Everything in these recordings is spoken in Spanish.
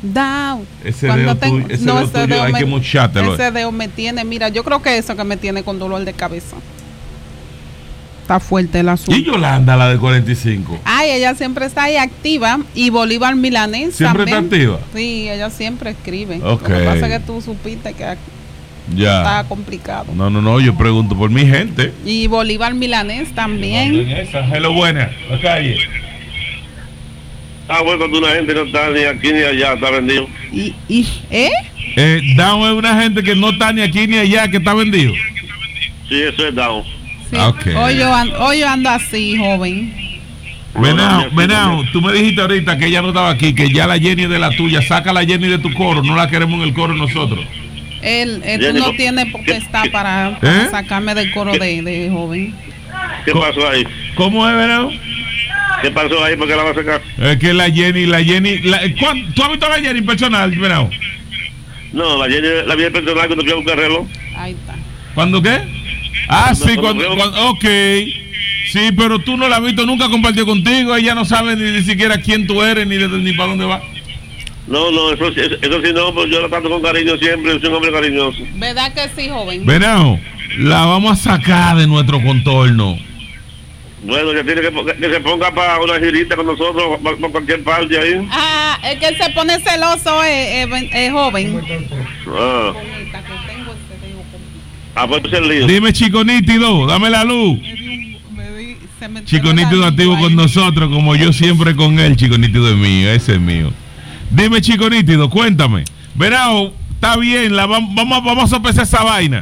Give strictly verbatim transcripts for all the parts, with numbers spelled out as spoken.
Down. Ese dedo, tengo, tuyo, ese no, dedo ese tuyo dedo hay me, que mochártelo. Ese dedo me tiene, mira, yo creo que eso que me tiene con dolor de cabeza. Está fuerte el asunto. ¿Y Yolanda, la de cuarenta y cinco? Ay, ella siempre está ahí activa. Y Bolívar Milanés ¿Siempre también está activa? Sí, ella siempre escribe. Okay. Lo que pasa es que tú supiste que ya está complicado. No, no, no, yo pregunto por mi gente. Y Bolívar Milanés también. Hello, buena, la calle. Ah, bueno, cuando una gente no está ni aquí ni allá, está vendido. ¿Y, y eh? eh Down es una gente que no está ni aquí ni allá, que está vendido. Sí, eso es Down. Sí. Okay. Hoy, yo ando, hoy yo ando así, joven. Venao, Venao, tú me dijiste ahorita que ella no estaba aquí, que ya la Jenny es de la tuya. Saca la Jenny de tu coro, no la queremos en el coro nosotros. Él, él tú no tienes potestad para, para ¿Eh? sacarme del coro de, de joven. ¿Qué pasó ahí? ¿Cómo es, Venao? ¿Qué pasó ahí? ¿Por qué la va a sacar? Es que la Jenny, la Jenny, la, ¿tú has visto a la Jenny personal, Venao? No, la Jenny la vi en personal cuando fui a buscar reloj. Ahí está. ¿Cuándo qué? Ah, sí, cuando, cuando, ok. Sí, pero tú no la has visto, nunca compartió contigo, ella no sabe ni, ni siquiera quién tú eres, ni, de, ni para dónde vas. No, no, eso, eso, eso sí no, pues yo la trato con cariño siempre, soy un hombre cariñoso. ¿Verdad que sí, joven? Venao, la vamos a sacar de nuestro contorno. Bueno, ya tiene que, que se ponga para una girita con nosotros, para, para cualquier parte ahí. Ah, es que él se pone celoso, eh, eh, eh, joven. Ah. Ah, pues es el lío. Dime, chico nítido, dame la luz. Chico nítido activo con nosotros, como yo siempre con él. Chico nítido es mío, ese es mío. Dime, chico nítido, cuéntame. Venao, está bien, la, vamos, vamos a sopesar esa vaina.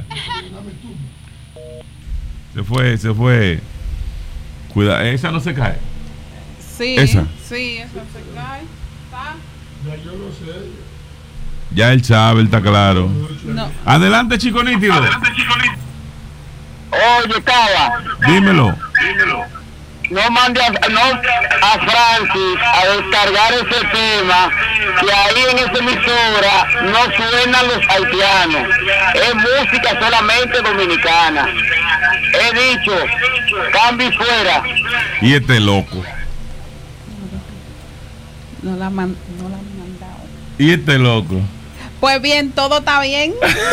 Se fue, se fue. Cuidado, esa no se cae. Sí, esa. Sí, esa se cae. ¿Está? Ya yo lo sé. Ya él sabe, él está claro. No. Adelante, chico nítido. Adelante, chico nítido. Oye, Cava. Dímelo. Dímelo. No mande a, no, a Francis a descargar ese tema, que ahí en esa emisora no suenan los haitianos, es música solamente dominicana. He dicho, cambio fuera. Y este loco. No la, man, no la han mandado. Y este loco. Pues bien, todo está bien.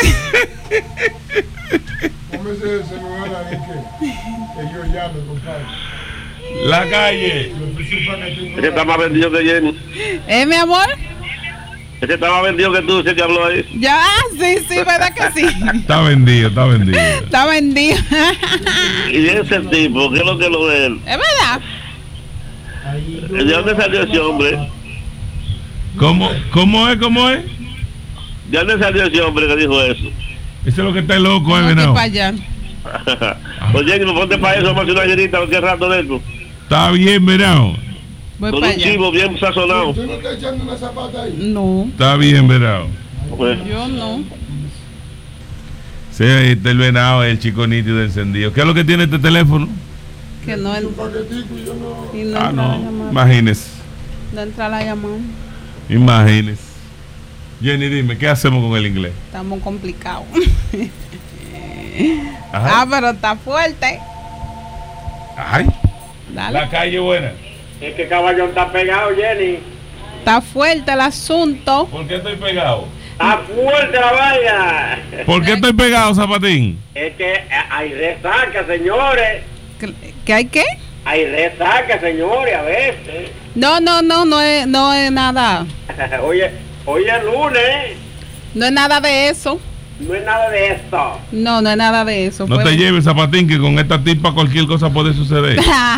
Póngase ese lugar ahí que, que yo llame, compadre. La calle. Ese está más vendido que Jenny. ¿Eh, mi amor? Ese está más vendido que tú, ese que habló ahí. Ya, sí, sí, ¿verdad que sí? Está vendido, está vendido. Está vendido. Y ese tipo, ¿qué es lo que lo de él? ¿Es verdad? ¿De dónde salió ese hombre? ¿Cómo, cómo es, cómo es? ¿De dónde salió ese hombre que dijo eso? Ese es lo que está loco, ¿eh, Venao? Oye, no ponte para eso, vamos a hacer una llenita, ¿qué rato de eso? Está bien, Venao. Voy con para un allá. chivo bien sazonado. ¿Usted no está echando una zapata ahí? No. Está bien, Venao. Pues, Yo no. Sí, ahí está el Venao, el chico nítido encendido. ¿Qué es lo que tiene este teléfono? Que no, el, Un paquetico y yo no... y no Ah, entra no, la llamada. imagínese. No entra la llamada. Imagínese. Jenny, dime, ¿qué hacemos con el inglés? Estamos complicados. Ajá. Ah, pero está fuerte. Ay. Dale. La calle buena. Es que Caballón está pegado, Jenny. Está fuerte el asunto. ¿Por qué estoy pegado? Está fuerte la valla. ¿Por qué estoy pegado, Zapatín? Es que hay resaca, señores. ¿Que, que hay qué? Hay resaca, señores, a veces. No, no, no, no es, no es nada. Oye, hoy es lunes. No es nada de eso. No es nada de esto. No, no es nada de eso. No Fue- te lleves, Zapatín, que con esta tipa cualquier cosa puede suceder.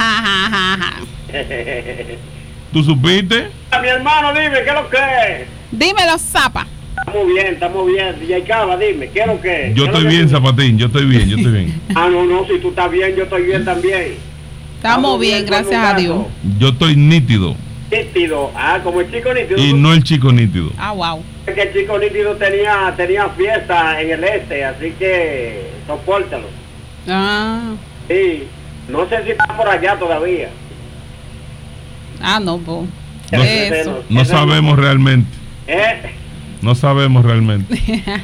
¿Tú supiste? Mi hermano, dime, ¿qué es lo que es? Dímelo, Zapa. Estamos bien, estamos bien. D J Cava, dime, ¿qué es lo que es? Yo ¿Qué es estoy lo que bien, es? Zapatín, yo estoy bien, yo estoy bien. Ah, no, no, si tú estás bien, yo estoy bien también. Estamos bien, gracias a Dios. Yo estoy nítido Nítido, ah, como el chico nítido. y no el chico nítido. Ah, wow. Es que el chico nítido tenía, tenía fiesta en el este, así que sopórtalo. Ah, Sí, no sé si está por allá todavía. ah no, pues. No, Eso. no sabemos realmente, ¿Eh? no sabemos realmente.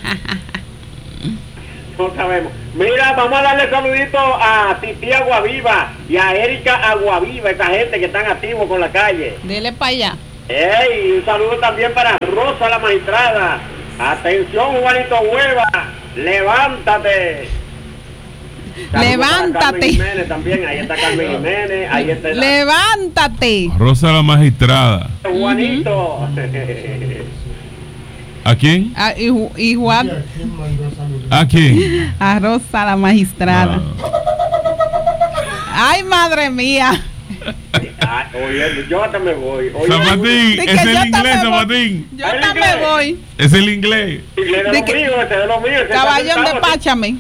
No sabemos. Mira, vamos a darle saludito a Titi Aguaviva y a Erika Aguaviva, esa gente que están activos con la calle. Dele para allá. Ey, un saludo también para Rosa la Magistrada. Atención, Juanito Hueva, levántate. Saludos Levántate. para Carmen Jiménez también, ahí está Carmen Jiménez, ahí está la- Levántate. Rosa la magistrada. Juanito. ¿A quién? Ah, y, Ju- y Juan ¿Quién mandó a saludar? ¿A quién? a Rosa la magistrada. Ah. Ay, madre mía. Ah, oye, yo hasta me voy. Oye, Zapatín, De es que el yo inglés, también voy. Zapatín. Yo también me voy. Es el inglés. de lo de que- mío, ese de lo mío. ese está Caballón, sentado. despáchame.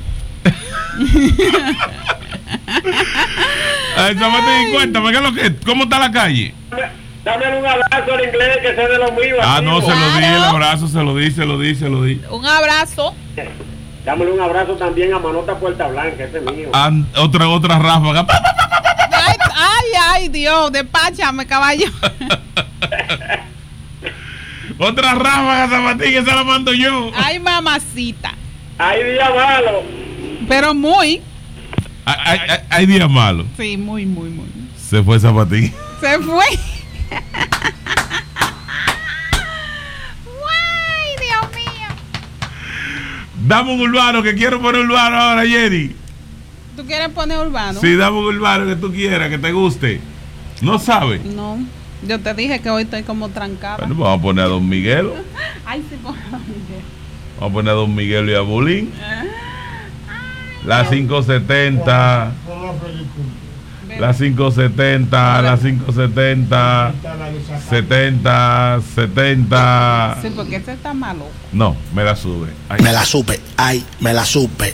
Ay, Zapatín, cuéntame, ¿qué es lo que, ¿cómo está la calle? Dame un abrazo al inglés que ese de lo mío. Ah, no, se amigo. lo di, el Claro. abrazo, se lo di, se lo di, se lo di. Un abrazo. Dámele un abrazo también a Manota Puerta Blanca, ese es mío. Ah, otra, otra ráfaga. Ay, ay, ay, Dios, despáchame, caballón. Otra ráfaga, Zapatín, esa la mando yo. Ay, mamacita. Hay día malo. Pero muy, Hay, hay- hay- hay días malos. sí, muy, muy, muy. Se fue Zapatín. Se fue. Ay, Dios mío. Dame un urbano, que quiero poner urbano ahora, Jenny. ¿Tú quieres poner urbano? Sí, dame un urbano que tú quieras, que te guste. No sabes. No, yo te dije que hoy estoy como trancada. Bueno, pues vamos a poner a Don Miguelo. Ay, sí, por favor, Miguel. Vamos a poner a Don Miguelo y a Bulín. La quinientos setenta. Con la película. La quinientos setenta. La quinientos setenta. Está la de Zapato. setenta. setenta. Sí, porque ese está malo. No, me la sube. Ay. Me la supe, ay, me la supe.